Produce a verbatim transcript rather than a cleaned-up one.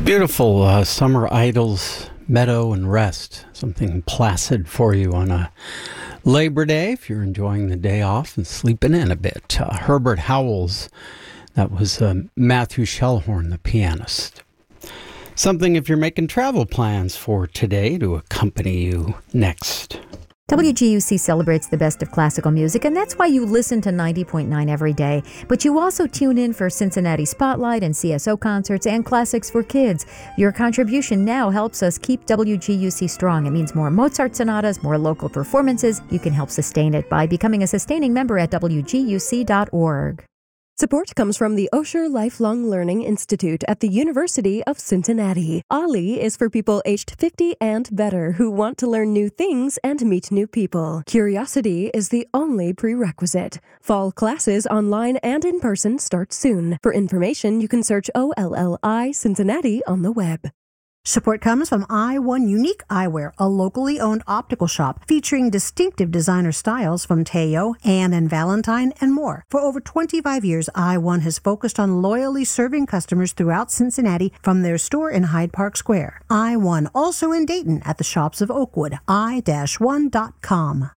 Beautiful uh, Summer Idols, Meadow and Rest. Something placid for you on a Labor Day if you're enjoying the day off and sleeping in a bit. Uh, Herbert Howells, that was uh, Matthew Shellhorn, the pianist. Something if you're making travel plans for today to accompany you next. W G U C celebrates the best of classical music, and that's why you listen to ninety point nine every day. But you also tune in for Cincinnati Spotlight and C S O concerts and classics for kids. Your contribution now helps us keep W G U C strong. It means more Mozart sonatas, more local performances. You can help sustain it by becoming a sustaining member at W G U C dot org. Support comes from the Osher Lifelong Learning Institute at the University of Cincinnati. OLLI is for people aged fifty and better who want to learn new things and meet new people. Curiosity is the only prerequisite. Fall classes online and in person start soon. For information, you can search O L L I Cincinnati on the web. Support comes from I one Unique Eyewear, a locally owned optical shop featuring distinctive designer styles from Teo, Anne and Valentine, and more. For over twenty-five years, I one has focused on loyally serving customers throughout Cincinnati from their store in Hyde Park Square. I one, also in Dayton at the shops of Oakwood, i one dot com.